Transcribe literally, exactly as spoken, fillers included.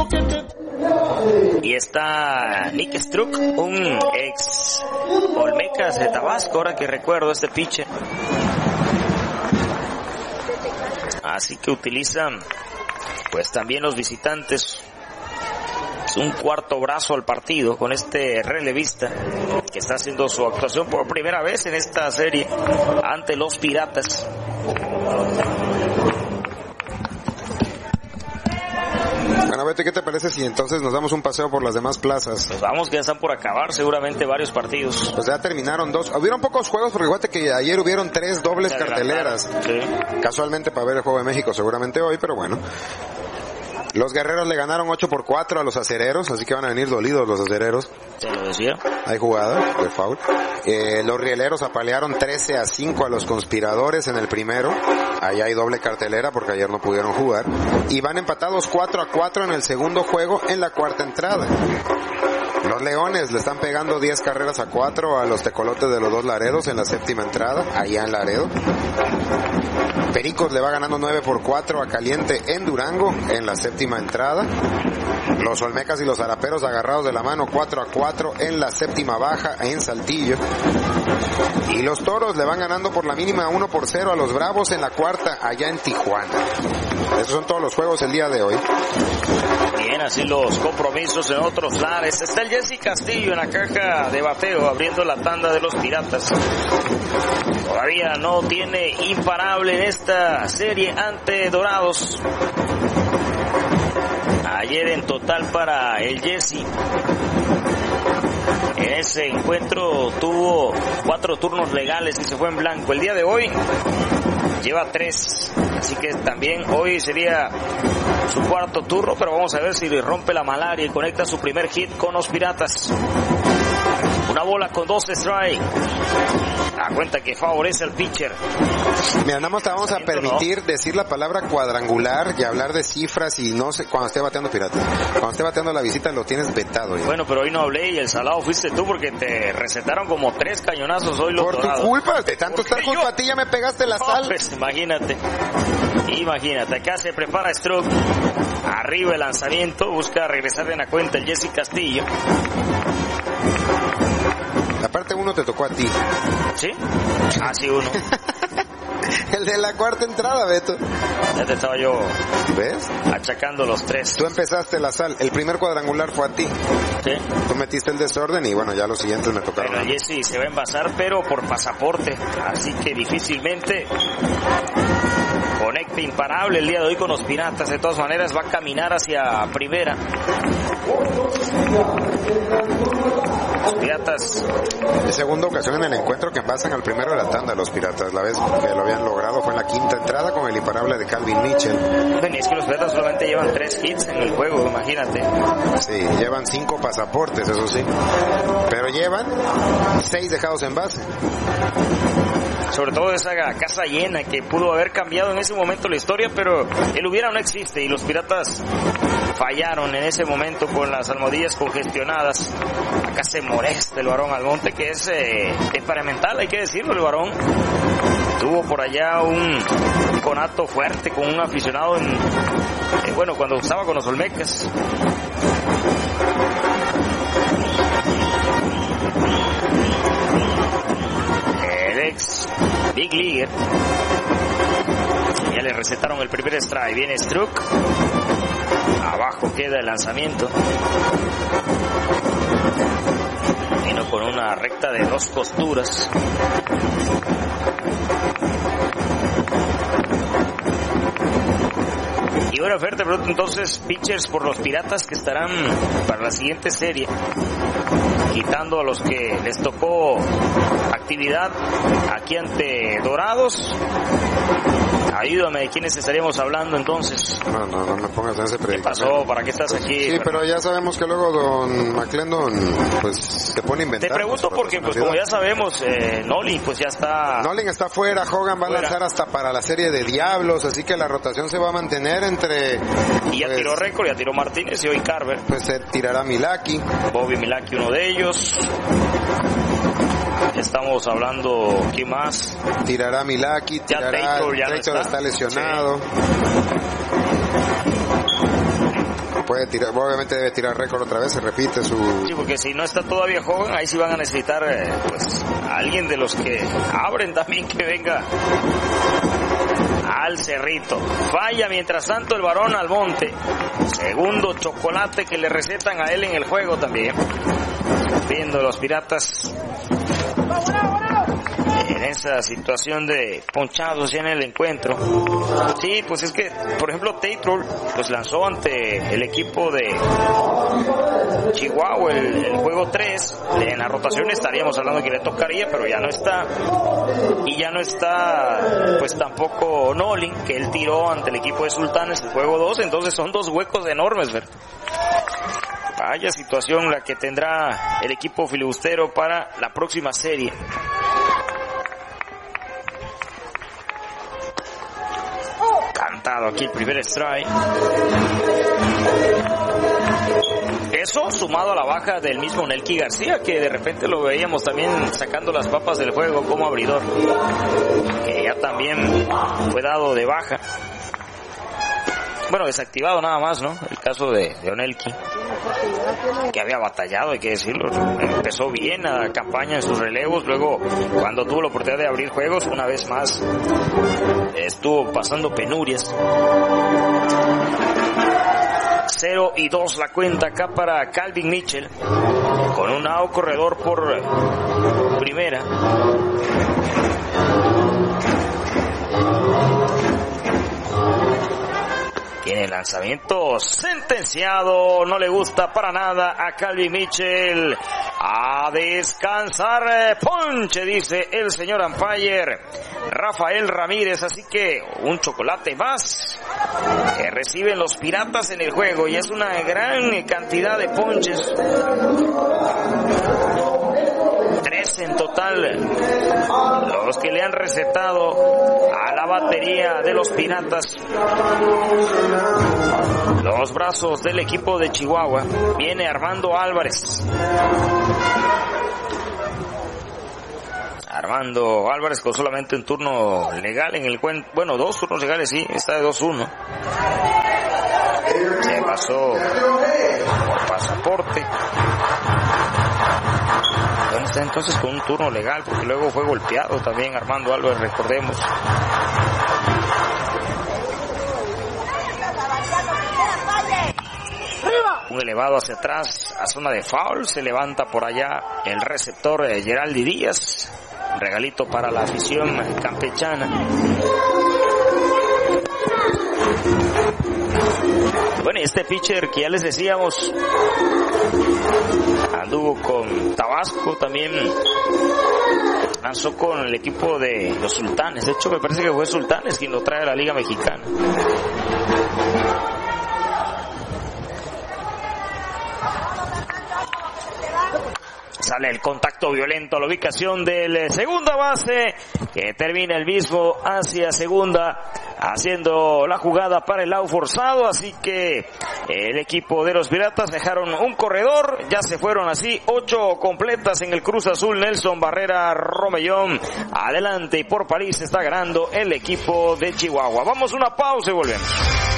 Y está Nick Struck, un ex Olmecas de Tabasco, ahora que recuerdo este pitcher. Así que utilizan pues también los visitantes un cuarto brazo al partido con este relevista que está haciendo su actuación por primera vez en esta serie ante los Piratas. Bueno, Beto, ¿qué te parece si entonces nos damos un paseo por las demás plazas? Pues vamos, que ya están por acabar seguramente varios partidos. Pues ya terminaron dos. Hubieron pocos juegos, porque fíjate que ayer hubieron tres dobles carteleras. Sí. Casualmente para ver el Juego de México seguramente hoy, pero bueno. Los Guerreros le ganaron ocho por cuatro a los Acereros, así que van a venir dolidos los Acereros. Se lo decía. Hay jugada de foul. Eh, los Rieleros apalearon trece a cinco a los Conspiradores en el primero. Ahí hay doble cartelera porque ayer no pudieron jugar. Y van empatados cuatro a cuatro en el segundo juego en la cuarta entrada. Los Leones le están pegando diez carreras a cuatro a los Tecolotes de los dos Laredos en la séptima entrada, allá en Laredo. Pericos le va ganando nueve por cuatro a Caliente en Durango en la séptima entrada. Los Olmecas y los Araperos agarrados de la mano cuatro a cuatro en la séptima baja en Saltillo. Y los Toros le van ganando por la mínima uno por cero a los Bravos en la cuarta allá en Tijuana. Esos son todos los juegos el día de hoy. Bien, así los compromisos en otros lares. Está el Jesse Castillo en la caja de bateo abriendo la tanda de los Piratas. Todavía no tiene imparable en esta serie ante Dorados. Ayer en total para el Jesse. En ese encuentro tuvo cuatro turnos legales y se fue en blanco. El día de hoy lleva tres. Así que también hoy sería su cuarto turno, pero vamos a ver si le rompe la malaria y conecta su primer hit con los Piratas. Una bola con dos strikes. A cuenta que favorece al pitcher. Mira, nada más te vamos a permitir no. decir la palabra cuadrangular y hablar de cifras y no sé, cuando esté bateando Piratas. Cuando esté bateando la visita lo tienes vetado. Ya. Bueno, pero hoy no hablé y el salado fuiste tú porque te recetaron como tres cañonazos hoy los Por Dorados. tu culpa, de tanto estar junto yo... a ti ya me pegaste la no, sal. Pues imagínate. Imagínate, acá se prepara Stroke. Arriba el lanzamiento, busca regresar en la cuenta el Jesse Castillo. Aparte uno te tocó a ti. ¿Sí? Ah, sí, uno. El de la cuarta entrada, Beto. Ya te estaba yo... ¿Ves? Achacando los tres. Tú empezaste la sal. El primer cuadrangular fue a ti. Sí. Tú metiste el desorden y bueno, ya los siguientes me tocaron. Bueno, Jesse se va a envasar, pero por pasaporte. Así que difícilmente conecte imparable el día de hoy con los Piratas. De todas maneras va a caminar hacia primera. Los Piratas. De segunda ocasión en el encuentro que envasan al primero de la tanda los Piratas. La vez que lo habían logrado fue en la quinta entrada con el imparable de Calvin Mitchell. Bueno, y es que los Piratas solamente llevan tres hits en el juego, imagínate. Sí, llevan cinco pasaportes, eso sí. Pero llevan seis dejados en base. Sobre todo esa casa llena que pudo haber cambiado en ese momento la historia, pero el hubiera no existe y los Piratas fallaron en ese momento con las almohadillas congestionadas. Acá se molesta el Varón Almonte, que es eh, temperamental, hay que decirlo. El Varón tuvo por allá un conato fuerte con un aficionado en, eh, bueno, cuando estaba con los Olmecas. El ex Big Leaguer. Ya le recetaron el primer strike. Viene Struck. Abajo queda el lanzamiento. Vino con una recta de dos costuras. Y bueno, Fer, te pregunto entonces, pitchers por los Piratas que estarán para la siguiente serie, quitando a los que les tocó actividad aquí ante Dorados. Ayúdame, ¿de quiénes estaríamos hablando entonces? No, no, no me pongas en ese predicamento. ¿Qué pasó? ¿Para qué estás aquí? Sí, pero ya sabemos que luego don McClendon pues se pone a inventar. Te pregunto porque, pues como ya sabemos, eh, Nolin pues ya está... Nolin está fuera, Hogan va fuera. a lanzar hasta para la serie de Diablos, así que la rotación se va a mantener entre... Y ya pues, tiró récord, ya tiró Martínez y hoy Carver. Pues se tirará Milaki. Bobby Milaki, uno de ellos. Estamos hablando, ¿qué más? Tirará Milaki, tirará, ya Taylor, ya Taylor no está. está lesionado. Sí. puede tirar, obviamente debe tirar récord otra vez, se repite su... Sí, porque si no está todavía joven, ahí sí van a necesitar, eh, pues, a alguien de los que abren también que venga al Cerrito. Falla mientras tanto el Varón Almonte. Segundo chocolate que le recetan a él en el juego también. Viendo los Piratas en esa situación de ponchados ya en el encuentro. Sí, pues es que, por ejemplo, Taylor pues lanzó ante el equipo de Chihuahua el, el juego tres. En la rotación estaríamos hablando que le tocaría, pero ya no está. Y ya no está, pues tampoco Nolin, que él tiró ante el equipo de Sultanes el juego dos. Entonces son dos huecos enormes, ¿verdad? Vaya situación la que tendrá el equipo filibustero para la próxima serie. Cantado aquí el primer strike. Eso sumado a la baja del mismo Nelky García, que de repente lo veíamos también sacando las papas del juego como abridor, que ya también fue dado de baja. Bueno, desactivado nada más, ¿no? El caso de, de Onelki, que había batallado, hay que decirlo. Empezó bien la campaña en sus relevos, luego cuando tuvo la oportunidad de abrir juegos, una vez más estuvo pasando penurias. cero y dos la cuenta acá para Calvin Mitchell, con un out corredor por primera. Tiene lanzamiento sentenciado, no le gusta para nada a Calvin Mitchell. A descansar, ponche, dice el señor umpire Rafael Ramírez. Así que un chocolate más que reciben los Piratas en el juego, y es una gran cantidad de ponches. Tres en total los que le han recetado a la batería de los Piratas. Los brazos del equipo de Chihuahua. Viene Armando Álvarez. Armando Álvarez con solamente un turno legal en el cuento. Bueno, dos turnos legales, sí, está de dos uno. Se pasó por pasaporte. Bueno, está entonces con un turno legal, porque luego fue golpeado también Armando Álvarez, recordemos. Un elevado hacia atrás a zona de foul, se levanta por allá el receptor eh, Geraldi Díaz. Regalito para la afición campechana. Bueno, y este pitcher que ya les decíamos anduvo con Tabasco, también lanzó con el equipo de los Sultanes. De hecho, me parece que fue Sultanes quien lo trae a la Liga Mexicana. Sale el contacto violento a la ubicación del segunda base, que termina el mismo hacia segunda, haciendo la jugada para el out forzado. Así que el equipo de los Piratas dejaron un corredor, ya se fueron así ocho completas en el Cruz Azul. Nelson Barrera Romellón adelante, y por París está ganando el equipo de Chihuahua. Vamos a una pausa y volvemos.